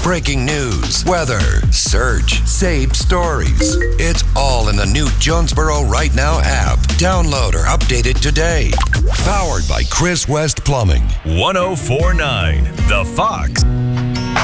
breaking news, weather, search, saved stories. It's all in the new Jonesboro Right Now app. Download or update it today. Powered by Chris West Plumbing. 1049 The Fox.